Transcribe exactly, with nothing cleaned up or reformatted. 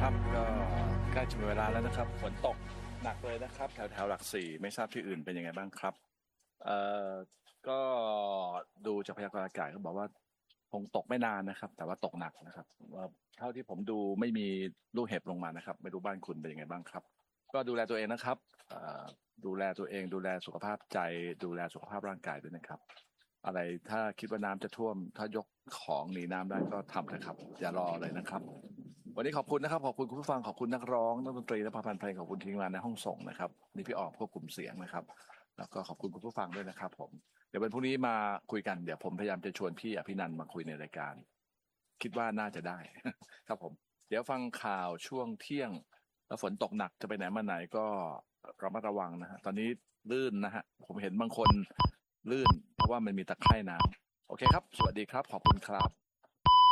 ครับก็ใกล้จะหมดเวลาแล้วนะครับฝนตกหนักเลยนะครับแถวแถวหลักสี่ไม่ทราบที่อื่นเป็นยังไงบ้างครับเอ่อก็ดูจากพยากรณ์อากาศเขาบอกว่าคงตกไม่นานนะครับแต่ว่าตกหนักนะครับว่าเท่าที่ผมดูไม่มีลูกเห็บลงมานะครับไม่รู้บ้านคุณเป็นยังไงบ้างครับก็ดูแลตัวเองนะครับเอ่อดูแลตัวเองดูแลสุขภาพใจดูแลสุขภาพร่างกายด้วยนะครับอะไรถ้าคิดว่าน้ำจะท่วมถ้ายกของหนีน้ำได้ก็ทำเถอะครับอย่ารอเลยนะครับ วันนี้ขอบคุณนะครับขอบคุณคุณผู้ฟังขอบคุณนักร้องนักดนตรีและประพันธ์เพลงขอบคุณทีมงานในห้องส่งนะครับนี่พี่ออกควบคุมเสียงนะครับแล้วก็ขอบคุณคุณผู้ฟังด้วยนะครับผมเดี๋ยววันพรุ่งนี้มาคุยกันเดี๋ยวผมพยายามจะชวนพี่อภินันท์มาคุยในรายการคิดว่าน่าจะได้ครับผมเดี๋ยวฟังข่าวช่วงเที่ยงแล้วฝนตกหนักจะไปไหนมาไหนก็ระมัดระวังนะฮะตอนนี้ลื่นนะฮะผมเห็นบางคนลื่นเพราะว่ามันมีตะไคร่น้ำโอเคครับสวัสดีครับขอบคุณครับ